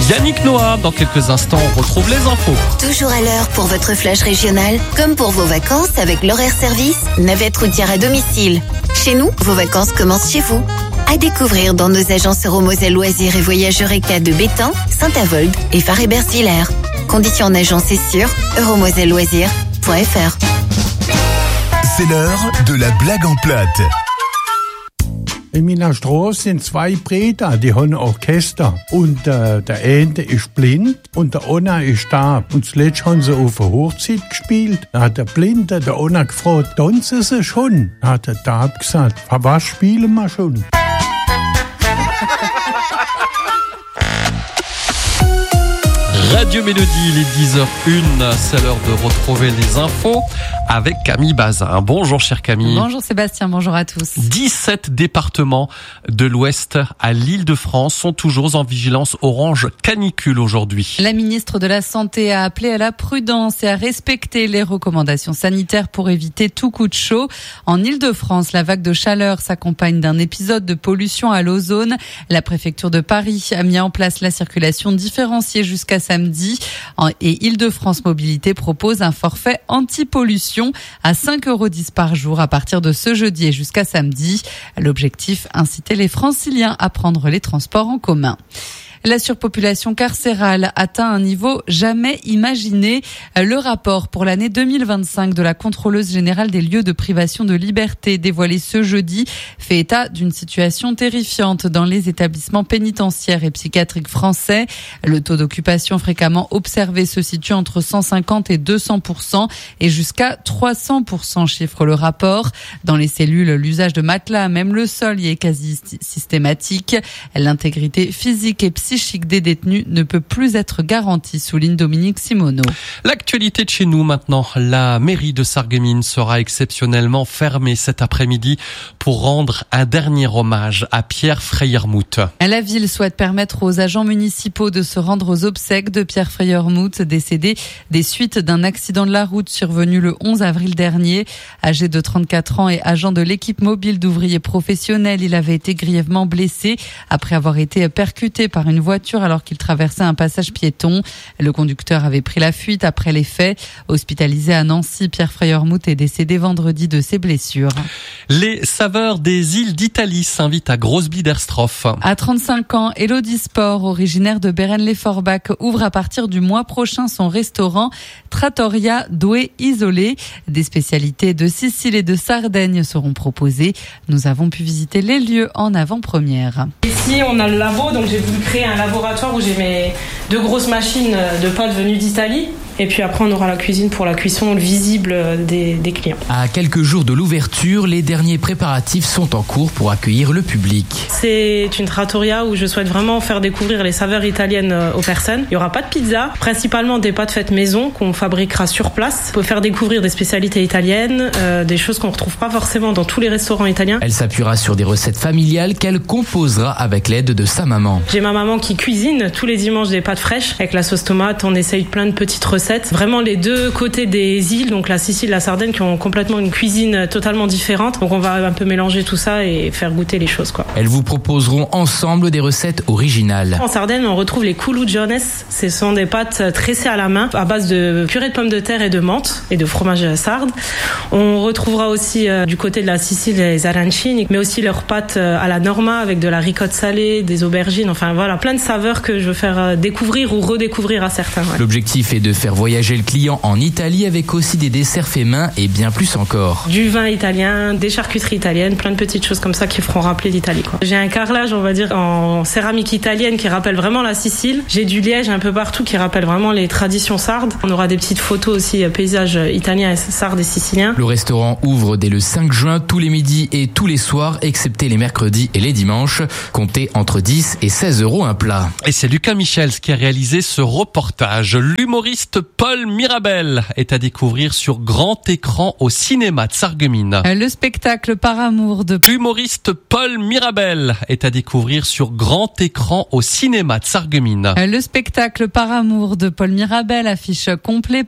Yannick Noah, dans quelques instants, on retrouve les infos. Toujours à l'heure pour votre flash régional, comme pour vos vacances avec l'horaire service, navette routière à domicile. Chez nous, vos vacances commencent chez vous. À découvrir dans nos agences Euromoselle Loisirs et Voyage Eureka de Bétain, Saint-Avold et Faré-Bersviller. Conditions en agence et sur euromoselleloisirs.fr. C'est l'heure de la blague en plate. In meiner Straße sind zwei Brüder, die haben ein Orchester. Und der eine ist blind und der andere ist taub. Und zuletzt haben sie auf einer Hochzeit gespielt. Da hat der Blinde der andere gefragt, tanzen sie schon? Da hat der Taub gesagt, für was spielen wir schon? Radio Mélodie, il est 10h01, c'est l'heure de retrouver les infos avec Camille Bazin. Bonjour cher Camille. Bonjour Sébastien, bonjour à tous. 17 départements de l'Ouest à l'Île-de-France sont toujours en vigilance orange canicule aujourd'hui. La ministre de la Santé a appelé à la prudence et à respecter les recommandations sanitaires pour éviter tout coup de chaud. En Île-de-France, la vague de chaleur s'accompagne d'un épisode de pollution à l'ozone. La préfecture de Paris a mis en place la circulation différenciée jusqu'à samedi. Et Île-de-France Mobilité propose un forfait anti-pollution à 5,10 € par jour à partir de ce jeudi et jusqu'à samedi. L'objectif, inciter les Franciliens à prendre les transports en commun. La surpopulation carcérale atteint un niveau jamais imaginé. Le rapport pour l'année 2025 de la contrôleuse générale des lieux de privation de liberté dévoilé ce jeudi fait état d'une situation terrifiante dans les établissements pénitentiaires et psychiatriques français. Le taux d'occupation fréquemment observé se situe entre 150 et 200% et jusqu'à 300%, chiffre le rapport. Dans les cellules, l'usage de matelas, même le sol, y est quasi systématique. L'intégrité physique et psychique des détenus ne peut plus être garantie, souligne Dominique Simoneau. L'actualité de chez nous maintenant. La mairie de Sarreguemines sera exceptionnellement fermée cet après-midi pour rendre un dernier hommage à Pierre Freyermuth. La ville souhaite permettre aux agents municipaux de se rendre aux obsèques de Pierre Freyermuth, décédé des suites d'un accident de la route survenu le 11 avril dernier. Âgé de 34 ans et agent de l'équipe mobile d'ouvriers professionnels, il avait été grièvement blessé après avoir été percuté par une voiture alors qu'il traversait un passage piéton. Le conducteur avait pris la fuite après les faits. Hospitalisé à Nancy, Pierre Freyermuth est décédé vendredi de ses blessures. Les saveurs des îles d'Italie s'invitent à Grosse-Biederstroff. À 35 ans, Elodie Sport, originaire de Bérennes-les-Forbach, ouvre à partir du mois prochain son restaurant Trattoria Due Isole. Des spécialités de Sicile et de Sardaigne seront proposées. Nous avons pu visiter les lieux en avant-première. Ici, on a le labo, donc j'ai voulu créer un laboratoire où j'ai mes 2 grosses machines de pâtes venues d'Italie. Et puis après, on aura la cuisine pour la cuisson visible des clients. À quelques jours de l'ouverture, les derniers préparatifs sont en cours pour accueillir le public. C'est une trattoria où je souhaite vraiment faire découvrir les saveurs italiennes aux personnes. Il n'y aura pas de pizza, principalement des pâtes faites maison qu'on fabriquera sur place. Pour faire découvrir des spécialités italiennes, des choses qu'on ne retrouve pas forcément dans tous les restaurants italiens. Elle s'appuiera sur des recettes familiales qu'elle composera avec l'aide de sa maman. J'ai ma maman qui cuisine tous les dimanches des pâtes fraîches avec la sauce tomate. On essaye plein de petites recettes. Vraiment les deux côtés des îles, donc la Sicile, la Sardaigne, qui ont complètement une cuisine totalement différente. Donc on va un peu mélanger tout ça et faire goûter les choses, quoi. Elles vous proposeront ensemble des recettes originales. En Sardaigne, on retrouve les culugiones. Ce sont des pâtes tressées à la main à base de purée de pommes de terre et de menthe et de fromage sarde. On retrouvera aussi du côté de la Sicile les arancini, mais aussi leurs pâtes à la norma avec de la ricotte salée, des aubergines. Enfin voilà, plein de saveurs que je veux faire découvrir ou redécouvrir à certains. Ouais. L'objectif est de faire voyager le client en Italie avec aussi des desserts faits main et bien plus encore. Du vin italien, des charcuteries italiennes, plein de petites choses comme ça qui feront rappeler l'Italie, quoi. J'ai un carrelage, on va dire, en céramique italienne qui rappelle vraiment la Sicile. J'ai du liège un peu partout qui rappelle vraiment les traditions sardes. On aura des petites photos aussi, paysages italiens, sardes et siciliens. Le restaurant ouvre dès le 5 juin tous les midis et tous les soirs, excepté les mercredis et les dimanches. Comptez entre 10 et 16 € un plat. Et c'est Lucas Michels qui a réalisé ce reportage. L'humoriste Paul Mirabel est à découvrir sur grand écran au cinéma de Sarreguemines. Le spectacle Par amour de l'humoriste Paul Mirabel est à découvrir sur grand écran au cinéma de Sarreguemines. Le spectacle Par amour de Paul Mirabel affiche complet